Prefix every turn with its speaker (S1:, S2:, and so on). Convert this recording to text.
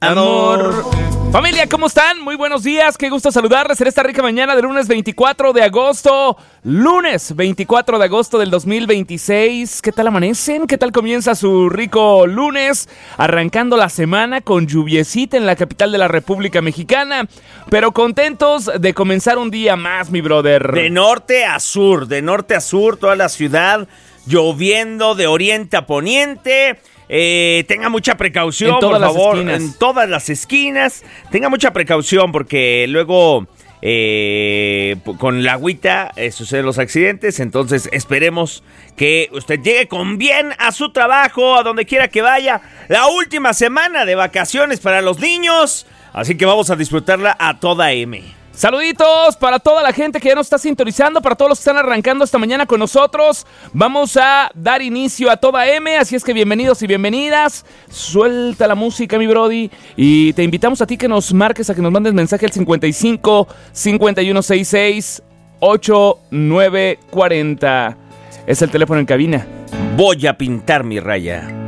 S1: amor. Familia, ¿cómo están? Muy buenos días, qué gusto saludarles en esta rica mañana de lunes 24 de agosto. Lunes 24 de agosto del 2026. ¿Qué tal amanecen? ¿Qué tal comienza su rico lunes? Arrancando la semana con lluviecita en la capital de la República Mexicana, pero contentos de comenzar un día más, mi brother.
S2: De norte a sur, toda la ciudad lloviendo de oriente a poniente. Tenga mucha precaución, por favor, en todas las esquinas. Tenga mucha precaución porque luego con la agüita suceden los accidentes. Entonces esperemos que usted llegue con bien a su trabajo, a donde quiera que vaya. La última semana de vacaciones para los niños, así que vamos a disfrutarla a toda M.
S1: Saluditos para toda la gente que ya nos está sintonizando, para todos los que están arrancando esta mañana con nosotros. Vamos a dar inicio a toda M, así es que bienvenidos y bienvenidas. Suelta la música, mi brody, y te invitamos a ti que nos marques, a que nos mandes mensaje al 55 5166 8940. Es el teléfono en cabina.
S2: Voy a pintar mi raya.